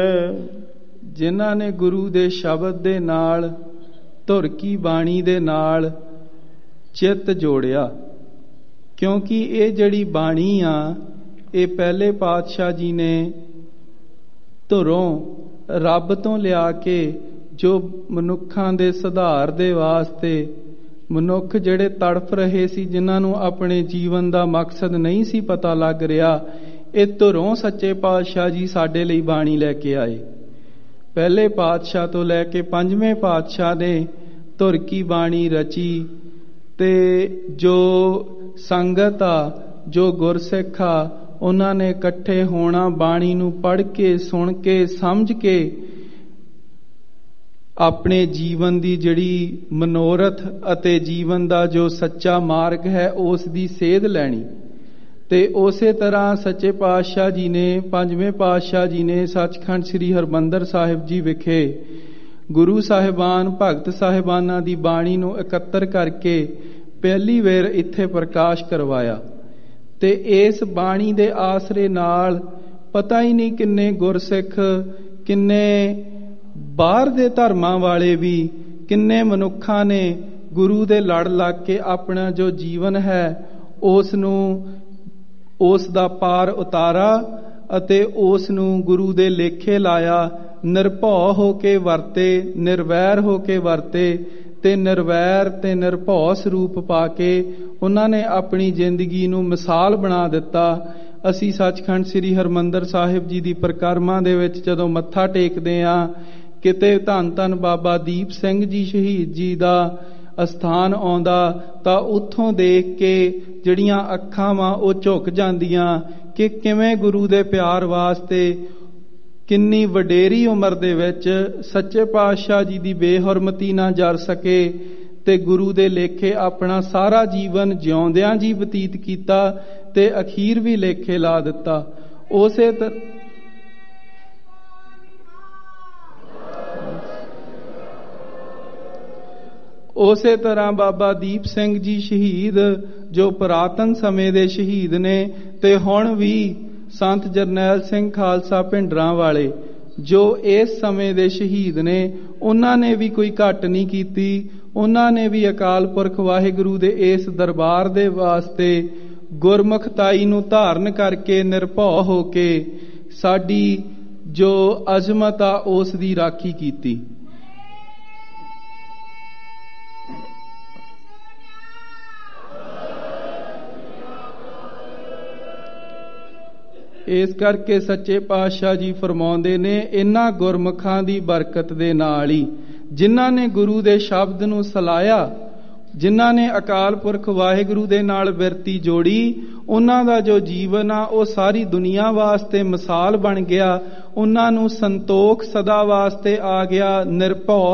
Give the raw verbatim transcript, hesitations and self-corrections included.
ਜਿਨ੍ਹਾਂ ਨੇ ਗੁਰੂ ਦੇ ਸ਼ਬਦ ਦੇ ਨਾਲ, ਧੁਰ ਕੀ ਬਾਣੀ ਦੇ ਨਾਲ ਚਿੱਤ ਜੋੜਿਆ। ਕਿਉਂਕਿ ਇਹ ਜਿਹੜੀ ਬਾਣੀ ਆ, ਇਹ ਪਹਿਲੇ ਪਾਤਸ਼ਾਹ ਜੀ ਨੇ ਧੁਰੋਂ ਰੱਬ ਤੋਂ ਲਿਆ ਕੇ ਜੋ ਮਨੁੱਖਾਂ ਦੇ ਸੁਧਾਰ ਦੇ ਵਾਸਤੇ, ਮਨੁੱਖ ਜਿਹੜੇ ਤੜਫ ਰਹੇ ਸੀ, ਜਿਨ੍ਹਾਂ ਨੂੰ ਆਪਣੇ ਜੀਵਨ ਦਾ ਮਕਸਦ ਨਹੀਂ ਸੀ ਪਤਾ ਲੱਗ ਰਿਹਾ, ਇਹ ਧੁਰੋਂ ਸੱਚੇ ਪਾਤਸ਼ਾਹ ਜੀ ਸਾਡੇ ਲਈ ਬਾਣੀ ਲੈ ਕੇ ਆਏ। ਪਹਿਲੇ ਪਾਤਸ਼ਾਹ ਤੋਂ ਲੈ ਕੇ ਪੰਜਵੇਂ ਪਾਤਸ਼ਾਹ ਨੇ ਧੁਰ ਕੀ ਬਾਣੀ ਰਚੀ, ਤੇ ਜੋ ਸੰਗਤ ਆ, ਜੋ ਗੁਰਸਿੱਖ ਆ, ਉਹਨਾਂ ਨੇ ਇਕੱਠੇ ਹੋਣਾ, ਬਾਣੀ ਨੂੰ ਪੜ੍ਹ ਕੇ, ਸੁਣ ਕੇ, ਸਮਝ ਕੇ ਆਪਣੇ ਜੀਵਨ ਦੀ ਜਿਹੜੀ ਮਨੋਰਥ ਅਤੇ ਜੀਵਨ ਦਾ ਜੋ ਸੱਚਾ ਮਾਰਗ ਹੈ, ਉਸ ਦੀ ਸੇਧ ਲੈਣੀ। ਤੇ ਉਸੇ ਤਰ੍ਹਾਂ ਸੱਚੇ ਪਾਤਸ਼ਾਹ ਜੀ ਨੇ, ਪੰਜਵੇਂ ਪਾਤਸ਼ਾਹ ਜੀ ਨੇ ਸੱਚਖੰਡ ਸ੍ਰੀ ਹਰਿਮੰਦਰ ਸਾਹਿਬ ਜੀ ਵਿਖੇ ਗੁਰੂ ਸਾਹਿਬਾਨ, ਭਗਤ ਸਾਹਿਬਾਨਾਂ ਦੀ ਬਾਣੀ ਨੂੰ ਇਕੱਤਰ ਕਰਕੇ ਪਹਿਲੀ ਵਾਰ ਇੱਥੇ ਪ੍ਰਕਾਸ਼ ਕਰਵਾਇਆ। ਤੇ ਇਸ ਬਾਣੀ ਦੇ ਆਸਰੇ ਨਾਲ ਪਤਾ ਹੀ ਨਹੀਂ ਕਿੰਨੇ ਗੁਰਸਿੱਖ, ਕਿੰਨੇ ਬਾਹਰ ਦੇ ਧਰਮਾਂ ਵਾਲੇ ਵੀ, ਕਿੰਨੇ ਮਨੁੱਖਾਂ ਨੇ ਗੁਰੂ ਦੇ ਲੜ ਲੱਗ ਕੇ ਆਪਣਾ ਜੋ ਜੀਵਨ ਹੈ ਉਸ ਨੂੰ, ਉਸ ਦਾ ਪਾਰ ਉਤਾਰਾ ਅਤੇ ਉਸ ਨੂੰ ਗੁਰੂ ਦੇ ਲੇਖੇ ਲਾਇਆ। ਨਿਰਭਉ ਹੋ ਕੇ ਵਰਤੇ, ਨਿਰਵੈਰ ਹੋ ਕੇ ਵਰਤੇ, ਤੇ ਨਿਰਵੈਰ ਤੇ ਨਿਰਭਉ ਸਰੂਪ ਪਾ ਕੇ ਉਹਨਾਂ ਨੇ ਆਪਣੀ ਜ਼ਿੰਦਗੀ ਨੂੰ ਮਿਸਾਲ ਬਣਾ ਦਿੱਤਾ। ਅਸੀਂ ਸੱਚਖੰਡ ਸ੍ਰੀ ਹਰਿਮੰਦਰ ਸਾਹਿਬ ਜੀ ਦੀ ਪਰਿਕਰਮਾ ਦੇ ਵਿੱਚ ਜਦੋਂ ਮੱਥਾ ਟੇਕਦੇ ਹਾਂ, ਕਿਤੇ ਧੰਨ ਧੰਨ ਬਾਬਾ ਦੀਪ ਸਿੰਘ ਜੀ ਸ਼ਹੀਦ ਜੀ ਦਾ ਅਸਥਾਨ ਆਉਂਦਾ, ਤਾਂ ਉੱਥੋਂ ਦੇਖ ਕੇ ਜਿਹੜੀਆਂ ਅੱਖਾਂ ਵਾਂ ਉਹ ਝੁਕ ਜਾਂਦੀਆਂ ਕਿ ਕਿਵੇਂ ਗੁਰੂ ਦੇ ਪਿਆਰ ਵਾਸਤੇ ਕਿੰਨੀ ਵਡੇਰੀ ਉਮਰ ਦੇ ਵਿੱਚ ਸੱਚੇ ਪਾਤਸ਼ਾਹ ਜੀ ਦੀ ਬੇਹਰਮਤੀ ਨਾ ਜਰ ਸਕੇ ਤੇ ਗੁਰੂ ਦੇ ਲੇਖੇ ਆਪਣਾ ਸਾਰਾ ਜੀਵਨ ਜਿਉਂਦਿਆਂ ਜੀ ਬਤੀਤ ਕੀਤਾ ਤੇ ਅਖੀਰ ਵੀ ਲੇਖੇ ਲਾ ਦਿੱਤਾ। ਉਸੇ ਤ ਉਸੇ ਤਰ੍ਹਾਂ ਬਾਬਾ ਦੀਪ ਸਿੰਘ ਜੀ ਸ਼ਹੀਦ, ਜੋ ਪੁਰਾਤਨ ਸਮੇਂ ਦੇ ਸ਼ਹੀਦ ਨੇ, ਤੇ ਹੁਣ ਵੀ ਸੰਤ ਜਰਨੈਲ ਸਿੰਘ ਖਾਲਸਾ ਭਿੰਡਰਾਂ ਵਾਲੇ ਜੋ ਇਸ ਸਮੇਂ ਦੇ ਸ਼ਹੀਦ ਨੇ, ਉਹਨਾਂ ਨੇ ਵੀ ਕੋਈ ਘੱਟ ਨਹੀਂ ਕੀਤੀ। ਉਹਨਾਂ ਨੇ ਵੀ ਅਕਾਲ ਪੁਰਖ ਵਾਹਿਗੁਰੂ ਦੇ ਇਸ ਦਰਬਾਰ ਦੇ ਵਾਸਤੇ ਗੁਰਮੁਖਤਾਈ ਨੂੰ ਧਾਰਨ ਕਰਕੇ, ਨਿਰਭਉ ਹੋ ਕੇ ਸਾਡੀ ਜੋ ਅਜ਼ਮਤ ਆ ਉਸ ਦੀ ਰਾਖੀ ਕੀਤੀ। ਇਸ ਕਰਕੇ ਸੱਚੇ ਪਾਤਸ਼ਾਹ ਜੀ ਫਰਮਾਉਂਦੇ ਨੇ, ਇਹਨਾਂ ਗੁਰਮੁਖਾਂ ਦੀ ਬਰਕਤ ਦੇ ਨਾਲ ਹੀ, ਜਿਨ੍ਹਾਂ ਨੇ ਗੁਰੂ ਦੇ ਸ਼ਬਦ ਨੂੰ ਸਲਾਇਆ, ਜਿਨ੍ਹਾਂ ਨੇ ਅਕਾਲ ਪੁਰਖ ਵਾਹਿਗੁਰੂ ਦੇ ਨਾਲ ਬਿਰਤੀ ਜੋੜੀ, ਉਹਨਾਂ ਦਾ ਜੋ ਜੀਵਨ ਆ ਉਹ ਸਾਰੀ ਦੁਨੀਆ ਵਾਸਤੇ ਮਿਸਾਲ ਬਣ ਗਿਆ। ਉਹਨਾਂ ਨੂੰ ਸੰਤੋਖ ਸਦਾ ਵਾਸਤੇ ਆ ਗਿਆ, ਨਿਰਭਉ